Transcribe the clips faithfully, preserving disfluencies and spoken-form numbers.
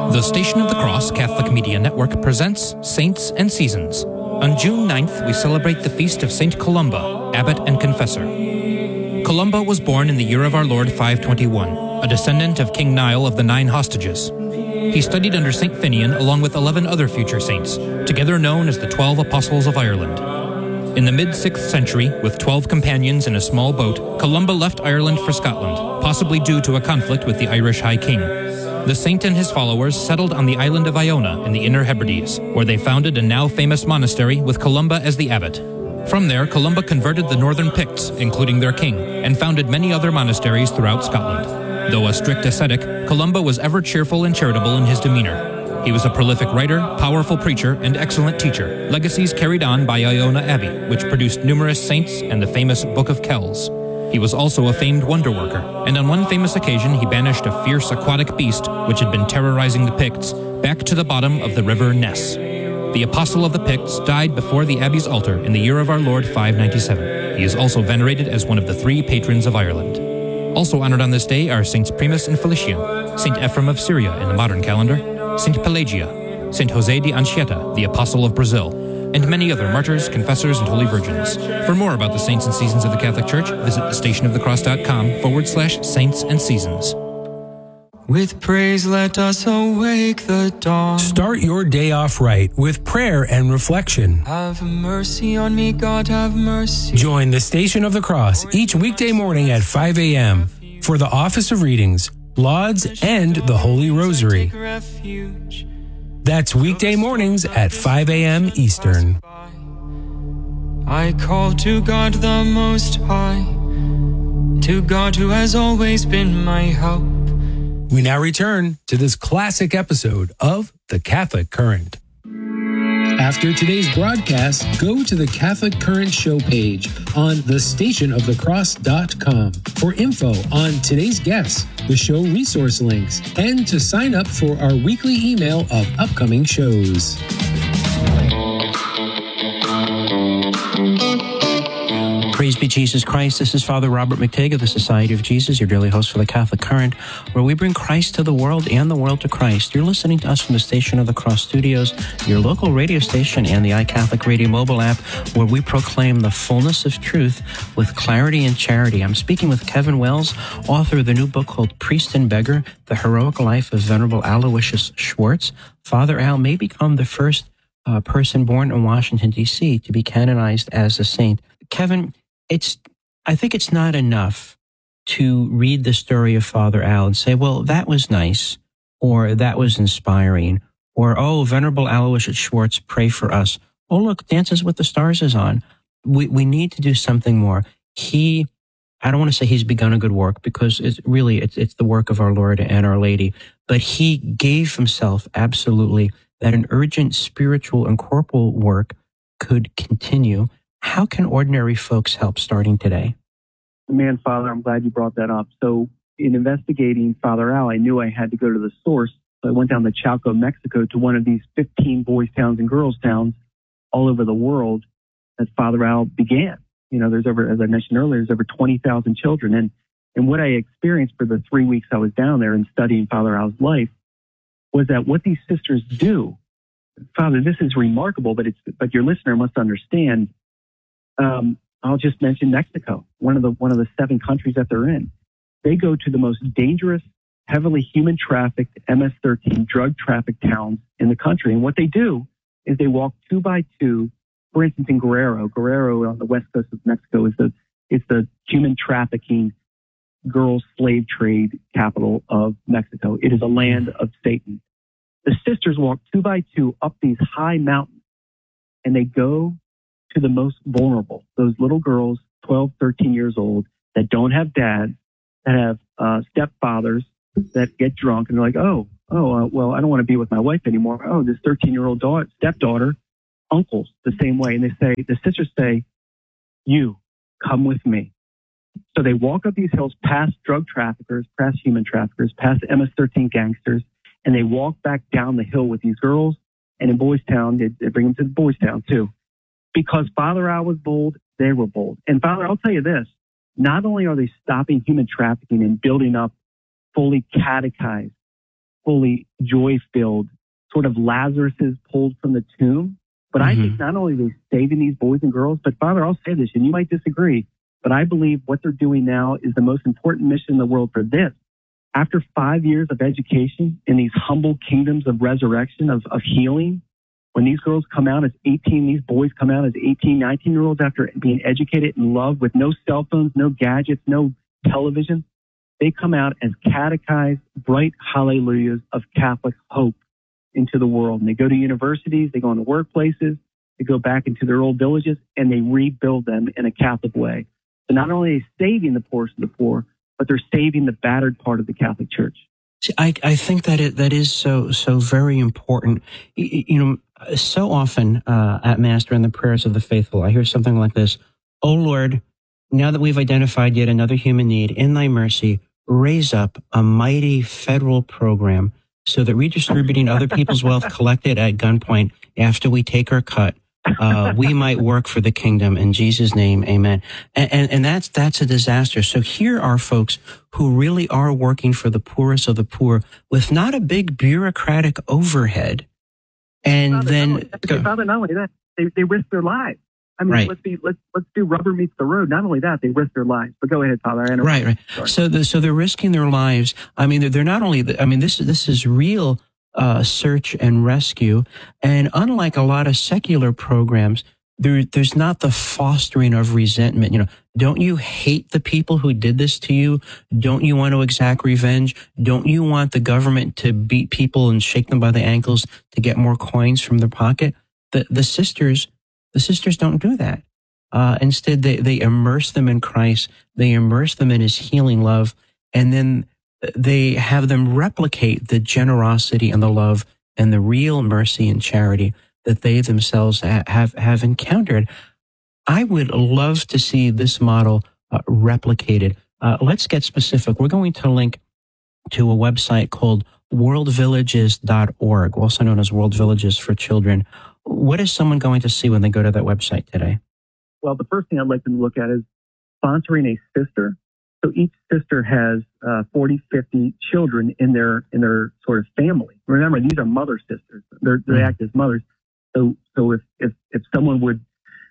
The Station of the Cross Catholic Media Network presents Saints and Seasons. On June ninth, we celebrate the feast of Saint Columba, Abbot and Confessor. Columba was born in the year of our Lord five twenty-one, a descendant of King Niall of the Nine Hostages. He studied under Saint Finian along with eleven other future saints, together known as the Twelve Apostles of Ireland. In the mid-sixth century, with twelve companions in a small boat, Columba left Ireland for Scotland, possibly due to a conflict with the Irish High King. The saint and his followers settled on the island of Iona in the Inner Hebrides, where they founded a now famous monastery with Columba as the abbot. From there, Columba converted the northern Picts, including their king, and founded many other monasteries throughout Scotland. Though a strict ascetic, Columba was ever cheerful and charitable in his demeanor. He was a prolific writer, powerful preacher, and excellent teacher, legacies carried on by Iona Abbey, which produced numerous saints and the famous Book of Kells. He was also a famed wonder worker, and on one famous occasion he banished a fierce aquatic beast which had been terrorizing the Picts back to the bottom of the river Ness. The apostle of the Picts died before the abbey's altar in the year of our Lord five ninety-seven. He is also venerated as one of the three patrons of Ireland. Also honored on this day are Saints Primus and Felician, Saint Ephraim of Syria in the modern calendar, Saint Pelagia, Saint Jose de Anchieta, the apostle of Brazil, and many other martyrs, confessors, and holy virgins. For more about the saints and seasons of the Catholic Church, visit thestationofthecross.com forward slash saints and seasons. With praise let us awake the dawn. Start your day off right with prayer and reflection. Have mercy on me, God, have mercy. Join the Station of the Cross each weekday morning at five a.m. for the Office of Readings, Lauds, and the Holy Rosary. That's weekday mornings at five a.m. Eastern. I call to God the Most High, to God who has always been my help. We now return to this classic episode of The Catholic Current. After today's broadcast, go to the Catholic Current show page on the station of the cross dot com for info on today's guests, the show resource links, and to sign up for our weekly email of upcoming shows. Praise be Jesus Christ. This is Father Robert McTague of the Society of Jesus, your daily host for the Catholic Current, where we bring Christ to the world and the world to Christ. You're listening to us from the Station of the Cross Studios, your local radio station, and the iCatholic Radio mobile app, where we proclaim the fullness of truth with clarity and charity. I'm speaking with Kevin Wells, author of the new book called Priest and Beggar, The Heroic Life of Venerable Aloysius Schwartz. Father Al may become the first uh, person born in Washington, D C to be canonized as a saint. Kevin, It's, I think it's not enough to read the story of Father Al and say, well, that was nice, or that was inspiring, or, oh, Venerable Aloysius Schwartz, pray for us. Oh, look, Dances with the Stars is on. We we need to do something more. He, I don't want to say he's begun a good work, because it's really, it's, it's the work of our Lord and Our Lady, but he gave himself absolutely that an urgent spiritual and corporal work could continue. How can ordinary folks help starting today? Man, Father, I'm glad you brought that up. So in investigating Father Al, I knew I had to go to the source. So I went down to Chalco, Mexico, to one of these fifteen boys' towns and girls' towns all over the world that Father Al began. You know, there's over, as I mentioned earlier, there's over twenty thousand children. And, and what I experienced for the three weeks I was down there and studying Father Al's life was that what these sisters do, Father, this is remarkable, but it's, but your listener must understand. Um, I'll just mention Mexico, one of the one of the seven countries that they're in. They go to the most dangerous, heavily human trafficked M S thirteen drug trafficked towns in the country. And what they do is they walk two by two. For instance, in Guerrero, Guerrero on the west coast of Mexico is the it's the human trafficking, girl slave trade capital of Mexico. It is a land of Satan. The sisters walk two by two up these high mountains, and they go to the most vulnerable, those little girls, twelve, thirteen years old, that don't have dads, that have uh, stepfathers that get drunk and they're like, oh, oh, uh, well, I don't want to be with my wife anymore. Oh, this thirteen-year-old daughter, stepdaughter, uncles, the same way. And they say, the sisters say, you, come with me. So they walk up these hills past drug traffickers, past human traffickers, past M S thirteen gangsters, and they walk back down the hill with these girls. And in Boys Town, they, they bring them to Boys Town too. Because Father Al was bold, they were bold. And Father, I'll tell you this, not only are they stopping human trafficking and building up fully catechized fully joy-filled, sort of Lazarus is pulled from the tomb. But mm-hmm. I think not only are they saving these boys and girls, but Father, I'll say this, and you might disagree, but I believe what they're doing now is the most important mission in the world for this. After five years of education in these humble kingdoms of resurrection, of, of healing, when these girls come out as eighteen, these boys come out as eighteen, nineteen-year-olds after being educated in love with no cell phones, no gadgets, no television, they come out as catechized, bright hallelujahs of Catholic hope into the world. And they go to universities, they go into workplaces, they go back into their old villages, and they rebuild them in a Catholic way. So not only are they saving the poorest of the poor, but they're saving the battered part of the Catholic Church. See, I, I think that it, that is so so very important. You, you know, so often uh, at Mass during the prayers of the faithful, I hear something like this: "O Lord, now that we've identified yet another human need, in Thy mercy, raise up a mighty federal program so that redistributing other people's wealth collected at gunpoint after we take our cut, uh, we might work for the kingdom. In Jesus' name, amen." And, and, and that's, that's a disaster. So here are folks who really are working for the poorest of the poor with not a big bureaucratic overhead. And Father, then, not only, Father, not only that, they, they risk their lives. I mean, right. let's be, let's, let's do rubber meets the road. Not only that, they risk their lives. But go ahead, Father. I right, right. Sorry. So, the, so they're risking their lives. I mean, they're, they're not only, I mean, this, this is real Uh, search and rescue. And unlike a lot of secular programs, there, there's not the fostering of resentment. You know, don't you hate the people who did this to you? Don't you want to exact revenge? Don't you want the government to beat people and shake them by the ankles to get more coins from their pocket? The, the sisters, the sisters don't do that. Uh, instead, they, they immerse them in Christ. They immerse them in His healing love. And then they have them replicate the generosity and the love and the real mercy and charity that they themselves ha- have, have encountered. I would love to see this model uh, replicated. Uh, let's get specific. We're going to link to a website called world villages dot org, also known as World Villages for Children. What is someone going to see when they go to that website today? Well, the first thing I'd like them to look at is sponsoring a sister. So each sister has uh, forty, fifty children in their in their sort of family. Remember, these are mother sisters. They're, they act as mothers. So so if if, if someone would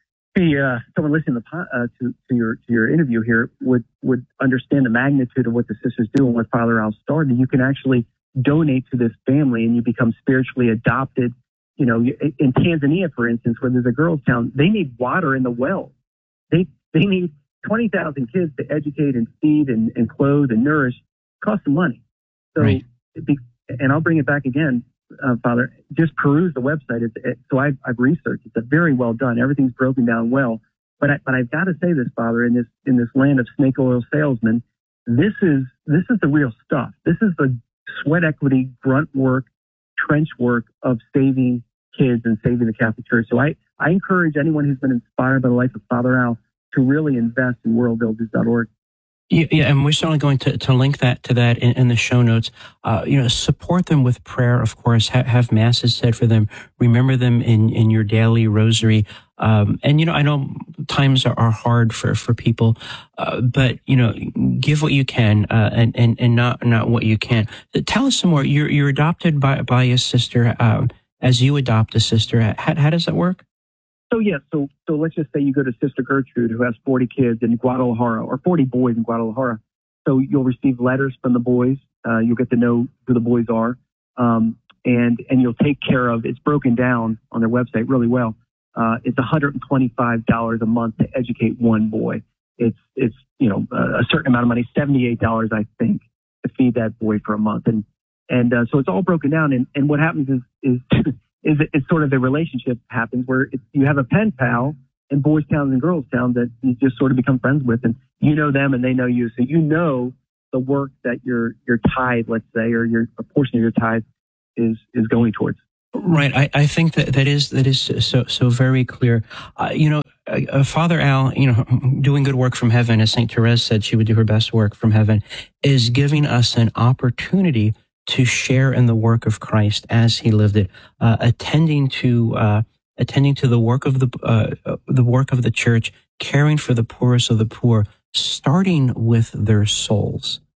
be uh, someone listening to, uh, to to your to your interview here would would understand the magnitude of what the sisters do and what Father Al started, you can actually donate to this family and you become spiritually adopted. You know, in Tanzania, for instance, where there's a girls' town, they need water in the well. They they need twenty thousand kids to educate and feed and, and clothe and nourish. It costs some money. So, right. be, and I'll bring it back again, uh, Father. Just peruse the website. It's, it, so I've, I've researched. It's a very well done. Everything's broken down well. But I, but I've got to say this, Father, in this in this land of snake oil salesmen, this is this is the real stuff. This is the sweat equity, grunt work, trench work of saving kids and saving the Catholic Church. So I, I encourage anyone who's been inspired by the life of Father Al to really invest in world villages dot org. Yeah, yeah, and we're certainly going to, to link that to that in, in the show notes. Uh, you know, support them with prayer, of course. Ha- have masses said for them. Remember them in, in your daily rosary. Um, and you know, I know times are, are hard for for people, uh, but you know, give what you can, uh, and and and not not what you can't. Tell us some more. You're you're adopted by by a sister, uh, as you adopt a sister. How, how does that work? So, yeah, so so let's just say you go to Sister Gertrude, who has forty kids in Guadalajara, or forty boys in Guadalajara. So you'll receive letters from the boys. Uh, you'll get to know who the boys are. Um, and and you'll take care of, it's broken down on their website really well. Uh, it's one hundred twenty-five dollars a month to educate one boy. It's, it's you know, a certain amount of money, seventy-eight dollars, I think, to feed that boy for a month. And and uh, so it's all broken down. And, and what happens is is is it's sort of the relationship happens where it's, you have a pen pal in Boys Town and Girls Town that you just sort of become friends with, and you know them and they know you. So you know the work that your your tithe, let's say, or your a portion of your tithe is is going towards. Right. I, I think that that is that is so so very clear. Uh, you know, uh, Father Al, you know, doing good work from heaven, as Saint Therese said she would do her best work from heaven, is giving us an opportunity to share in the work of Christ as He lived it, uh, attending to uh, attending to the work of the uh, the work of the Church, caring for the poorest of the poor, starting with their souls.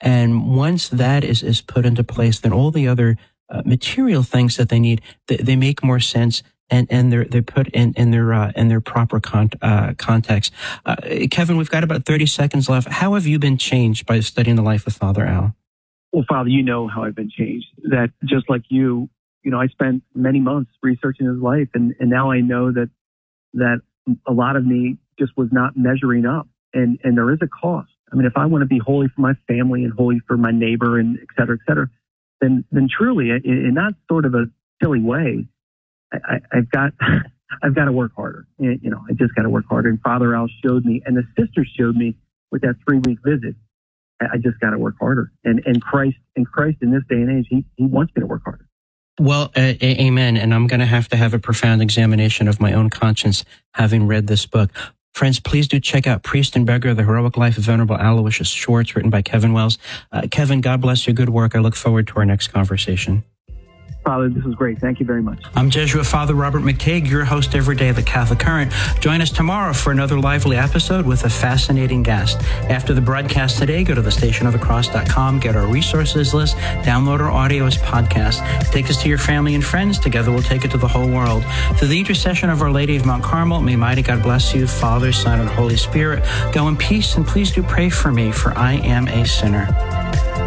And once that is, is put into place, then all the other uh, material things that they need, they, they make more sense. And, and they're, they're put in, in their, uh, in their proper con- uh, context. Uh, Kevin, we've got about thirty seconds left. How have you been changed by studying the life of Father Al? Well, Father, you know how I've been changed. That just like you, you know, I spent many months researching his life, and, and now I know that, that a lot of me just was not measuring up. And, and there is a cost. I mean, if I want to be holy for my family and holy for my neighbor and et cetera, et cetera, then, then truly, in, in that sort of a silly way, I, I've got, I've got to work harder. You know, I just got to work harder. And Father Al showed me, and the sisters showed me with that three week visit. I just got to work harder. And and Christ, and Christ in this day and age, he, he wants me to work harder. Well, uh, amen. And I'm going to have to have a profound examination of my own conscience, having read this book. Friends, please do check out Priest and Beggar, The Heroic Life of Venerable Aloysius Schwartz, written by Kevin Wells. Uh, Kevin, God bless your good work. I look forward to our next conversation. Father, this was great. Thank you very much. I'm Jesuit Father Robert McTague, your host every day of the Catholic Current. Join us tomorrow for another lively episode with a fascinating guest. After the broadcast today, go to the station of the cross dot com, get our resources list, download our audio as podcast. Take us to your family and friends. Together we'll take it to the whole world. Through the intercession of Our Lady of Mount Carmel, may mighty God bless you, Father, Son, and Holy Spirit. Go in peace, and please do pray for me, for I am a sinner.